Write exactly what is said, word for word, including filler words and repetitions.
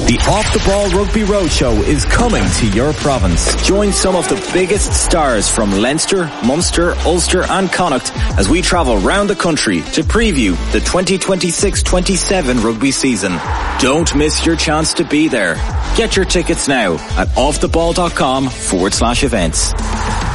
The Off the Ball Rugby Roadshow is coming to your province. Join some of the biggest stars from Leinster, Munster, Ulster and Connacht as we travel round the country to preview the twenty twenty-six twenty-seven rugby season. Don't miss your chance to be there. Get your tickets now at offtheball.com forward slash events.